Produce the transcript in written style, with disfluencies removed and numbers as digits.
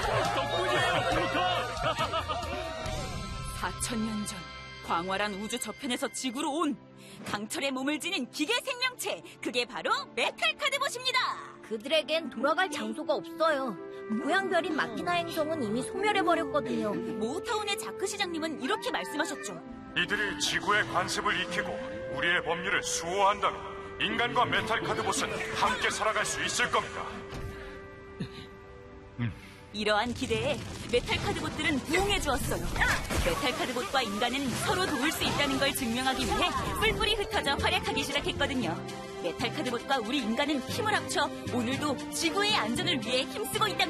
덕분이에요, 루카! 4,000년 전 광활한 우주 저편에서 지구로 온 강철의 몸을 지닌 기계 생명체, 그게 바로 메탈 카드봇입니다. 그들에겐 돌아갈 장소가 없어요. 모양별인 마키나 행성은 이미 소멸해버렸거든요. 모우타운의 자크 시장님은 이렇게 말씀하셨죠. 이들이 지구의 관습을 익히고 우리의 법률을 수호한다면 인간과 메탈 카드봇은 함께 살아갈 수 있을 겁니다. 이러한 기대에 메탈 카드봇들은 부응해 주었어요. 메탈 카드봇과 인간은 서로 도울 수 있다는 걸 증명하기 위해 뿔뿔이 흩어져 활약하기 시작했거든요. 메탈 카드봇과 우리 인간은 힘을 합쳐 오늘도 지구의 안전을 위해 힘쓰고 있답니다.